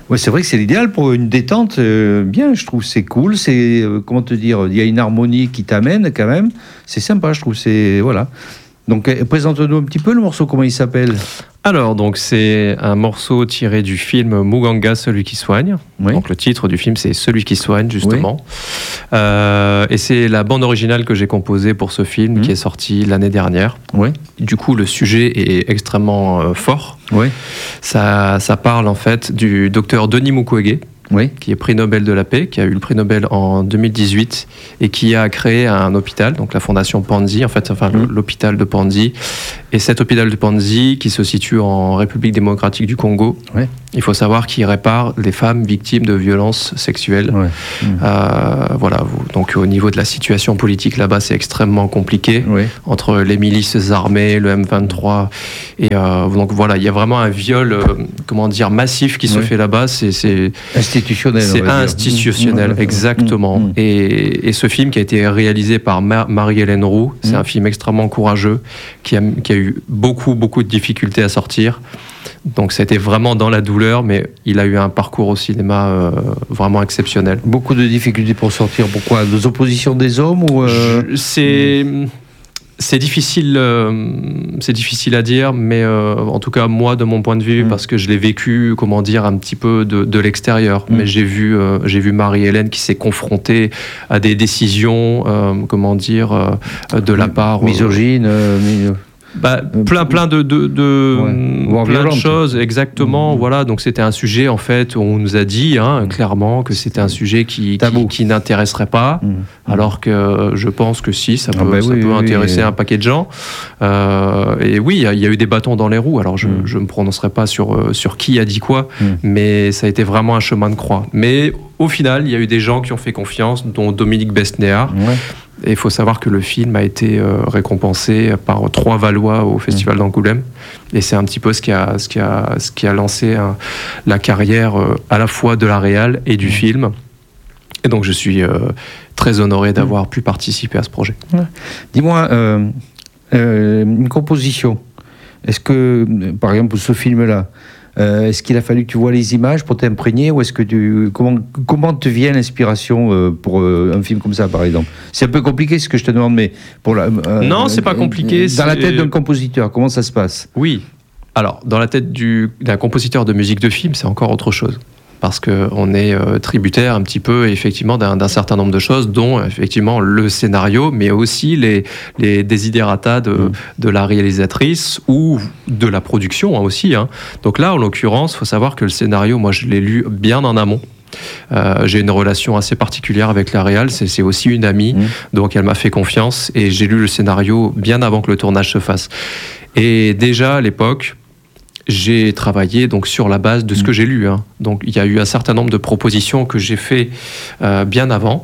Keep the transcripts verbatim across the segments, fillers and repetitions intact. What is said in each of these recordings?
Ouais, c'est vrai que c'est l'idéal pour une détente. Euh, bien, je trouve, c'est cool. C'est euh, comment te dire, il y a une harmonie qui t'amène quand même. C'est sympa, je trouve. C'est voilà. Donc, euh, présente-nous un petit peu le morceau. Comment il s'appelle ? Alors, donc, c'est un morceau tiré du film Muganga, celui qui soigne. Oui. Donc, le titre du film, c'est Celui qui soigne, justement. Oui. Euh, et c'est la bande originale que j'ai composée pour ce film, mmh. qui est sorti l'année dernière. Oui. Du coup, le sujet est extrêmement euh, fort. Oui. Ça, ça parle, en fait, du docteur Denis Mukwege, oui. qui est prix Nobel de la paix, qui a eu le prix Nobel en deux mille dix-huit et qui a créé un hôpital, donc la fondation Panzi, en fait, enfin mmh. l'hôpital de Panzi. Et cet hôpital de Panzi, qui se situe en République démocratique du Congo, oui. il faut savoir qu'il répare les femmes victimes de violences sexuelles. Oui. Mmh. Euh, voilà. Donc au niveau de la situation politique là-bas, c'est extrêmement compliqué, oui. entre les milices armées, le M vingt-trois, et euh, donc voilà, il y a vraiment un viol, euh, comment dire, massif qui se oui. fait là-bas. C'est, c'est institutionnel. C'est institutionnel, mmh. exactement. Mmh. Et, et ce film qui a été réalisé par Ma- Marie-Hélène Roux, c'est mmh. un film extrêmement courageux qui a, qui a eu beaucoup, beaucoup de difficultés à sortir. Donc c'était vraiment dans la douleur, mais il a eu un parcours au cinéma euh, vraiment exceptionnel. Beaucoup de difficultés pour sortir. Pourquoi ? Des oppositions des hommes ou euh... Je, c'est... C'est difficile, euh, c'est difficile à dire, mais euh, en tout cas moi de mon point de vue, mmh. parce que je l'ai vécu, comment dire, un petit peu de, de l'extérieur. Mmh. Mais j'ai vu, euh, j'ai vu Marie-Hélène qui s'est confrontée à des décisions, euh, comment dire, euh, de la part misogyne. Euh, mis... Bah, plein plein de de, de ouais. plein de choses exactement mmh. voilà, donc c'était un sujet en fait où on nous a dit hein, clairement que c'était un sujet qui qui, qui n'intéresserait pas mmh. alors que je pense que si ça peut, ah bah ça oui, peut oui, intéresser oui. un paquet de gens euh, et oui il y, y a eu des bâtons dans les roues, alors je mmh. je me prononcerai pas sur sur qui a dit quoi mmh. mais ça a été vraiment un chemin de croix, mais au final il y a eu des gens qui ont fait confiance, dont Dominique Besnéard. Ouais. Et il faut savoir que le film a été euh, récompensé par trois Valois au Festival mmh. d'Angoulême. Et c'est un petit peu ce qui a, ce qui a, ce qui a lancé hein, la carrière euh, à la fois de la réal et du mmh. film. Et donc je suis euh, très honoré d'avoir mmh. pu participer à ce projet. Ouais. Dis-moi, euh, euh, une composition. Est-ce que, par exemple, pour ce film-là, Euh, est-ce qu'il a fallu que tu vois les images pour t'imprégner, ou est-ce que tu comment comment te vient l'inspiration euh, pour euh, un film comme ça, par exemple ? C'est un peu compliqué ce que je te demande, mais pour la euh, non, c'est pas compliqué. Dans c'est... la tête d'un compositeur, comment ça se passe ? Oui. Alors, dans la tête du, d'un compositeur de musique de film, c'est encore autre chose. Parce qu'on est euh, tributaire un petit peu effectivement d'un, d'un certain nombre de choses, dont effectivement le scénario, mais aussi les, les desiderata de, mmh. de la réalisatrice ou de la production hein, aussi. Hein. Donc là, en l'occurrence, il faut savoir que le scénario, moi je l'ai lu bien en amont. Euh, j'ai une relation assez particulière avec la réal, c'est, c'est aussi une amie, mmh. donc elle m'a fait confiance et j'ai lu le scénario bien avant que le tournage se fasse. Et déjà à l'époque, j'ai travaillé donc sur la base de ce que j'ai lu. Hein. Donc il y a eu un certain nombre de propositions que j'ai fait euh, bien avant.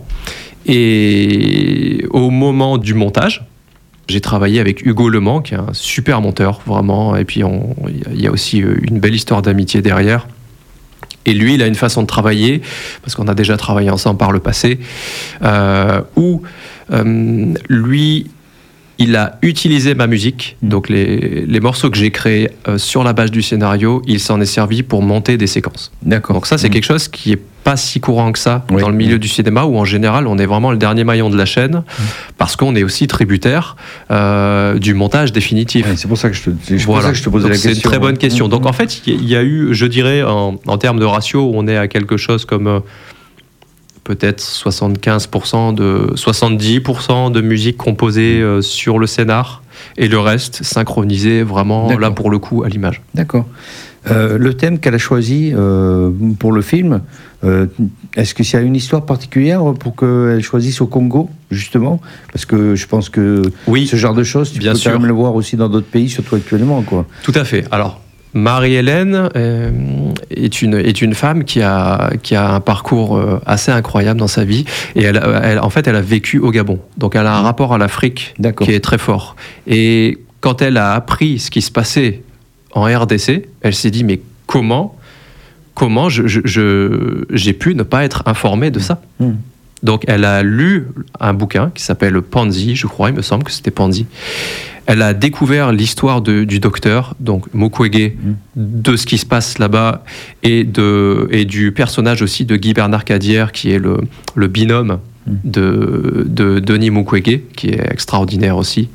Et au moment du montage, j'ai travaillé avec Hugo Lemans, qui est un super monteur, vraiment. Et puis il y a aussi une belle histoire d'amitié derrière. Et lui, il a une façon de travailler, parce qu'on a déjà travaillé ensemble par le passé, euh, où euh, lui... il a utilisé ma musique, donc les, les morceaux que j'ai créés euh, sur la base du scénario, il s'en est servi pour monter des séquences. D'accord. Donc ça, c'est mmh. quelque chose qui n'est pas si courant que ça oui. dans le milieu mmh. du cinéma, où en général, on est vraiment le dernier maillon de la chaîne, mmh. parce qu'on est aussi tributaire euh, du montage définitif. Ouais, c'est pour ça que je te, c'est voilà. pour ça que je te posais donc la c'est question. C'est une très bonne question. Mmh. Donc en fait, il y, y a eu, je dirais, en, en termes de ratio, on est à quelque chose comme... Euh, peut-être soixante-quinze pour cent de, soixante-dix pour cent de musique composée euh, sur le scénar, et le reste synchronisé vraiment, D'accord. là pour le coup, à l'image. D'accord. Euh, le thème qu'elle a choisi euh, pour le film, euh, est-ce qu'il y a une histoire particulière pour qu'elle choisisse au Congo, justement ? Parce que je pense que oui, ce genre de choses, tu bien peux sûr. quand même le voir aussi dans d'autres pays, surtout actuellement, quoi. Tout à fait. Alors, Marie-Hélène euh, est, une, est une femme qui a, qui a un parcours euh, assez incroyable dans sa vie. Et elle, elle, en fait, elle a vécu au Gabon. Donc, elle a un rapport à l'Afrique D'accord. qui est très fort. Et quand elle a appris ce qui se passait en R D C, elle s'est dit, mais comment, comment je, je, je, j'ai pu ne pas être informée de ça ? mmh. Donc, elle a lu un bouquin qui s'appelle Pansy, je crois, il me semble que c'était Pansy. Elle a découvert l'histoire de, du docteur, donc Mukwege, mmh. de ce qui se passe là-bas, et, de, et du personnage aussi de Guy Bernard Cadière, qui est le, le binôme mmh. de, de Denis Mukwege, qui est extraordinaire aussi.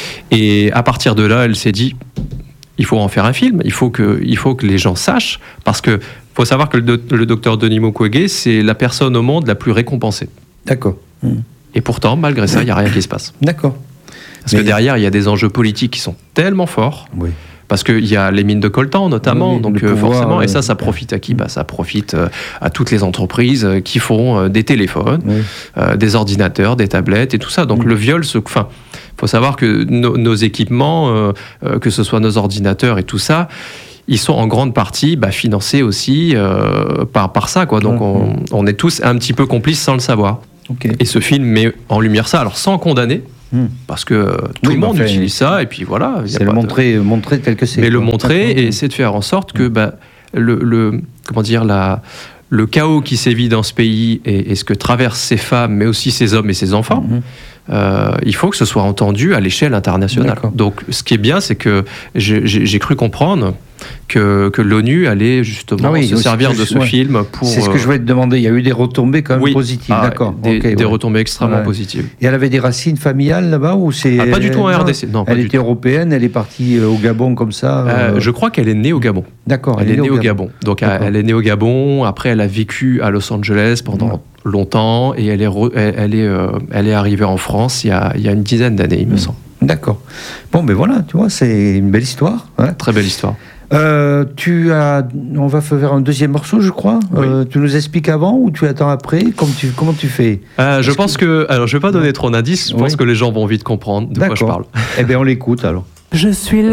Et à partir de là, elle s'est dit, il faut en faire un film, il faut que, il faut que les gens sachent, parce que faut savoir que le, le docteur Denis Mukwege, c'est la personne au monde la plus récompensée. D'accord. Mmh. Et pourtant, malgré ça, il n'y a rien qui se passe. D'accord. Parce Mais... que derrière, il y a des enjeux politiques qui sont tellement forts. Oui. Parce qu'il y a les mines de coltan, notamment. Oui, donc, euh, pouvoir, forcément. Et ça, ça profite à qui ? Bah, ça profite euh, à toutes les entreprises euh, qui font euh, des téléphones, oui. euh, des ordinateurs, des tablettes et tout ça. Donc, oui. le viol, se... enfin, faut savoir que no, nos équipements, euh, euh, que ce soit nos ordinateurs et tout ça, ils sont en grande partie bah, financés aussi euh, par, par ça, quoi. Donc, on, on est tous un petit peu complices sans le savoir. Okay. Et ce film met en lumière ça, alors sans condamner, hmm. parce que tout oui, le monde enfin, utilise ça, et puis voilà. C'est le montrer, de... montrer tel que c'est. Mais quoi. Le montrer et essayer de faire en sorte que bah, le, le, comment dire, la, le chaos qui sévit dans ce pays et, et ce que traversent ces femmes, mais aussi ces hommes et ces enfants, hmm. Euh, il faut que ce soit entendu à l'échelle internationale. D'accord. Donc, ce qui est bien, c'est que j'ai, j'ai cru comprendre que, que l'ONU allait justement ah oui, se servir de ce ouais. film pour... C'est ce que je voulais te demander. Il y a eu des retombées quand même oui. positives. Ah, D'accord. Des, okay, des ouais. retombées extrêmement ouais. positives. Et elle avait des racines familiales là-bas ou c'est... ah, Pas du tout en R D C. Non, elle était européenne, elle est partie au Gabon comme ça euh... Euh, Je crois qu'elle est née au Gabon. D'accord. Elle, elle est née au Gabon. Gabon. Donc, D'accord. elle est née au Gabon. Après, elle a vécu à Los Angeles pendant... Ouais. longtemps, et elle est, re, elle, elle, est, euh, elle est arrivée en France il y a, il y a une dizaine d'années, il me semble. D'accord. Bon, ben voilà, tu vois, c'est une belle histoire. Hein. Très belle histoire. Euh, tu as, on va faire un deuxième morceau, je crois. Oui. Euh, tu nous expliques avant ou tu attends après ? Comment tu, comment tu fais ? euh, Je pense que... que... Alors, je ne vais pas donner trop d'indices, je oui. pense que les gens vont vite comprendre de D'accord. quoi je parle. Eh bien, on l'écoute, alors. Je suis là.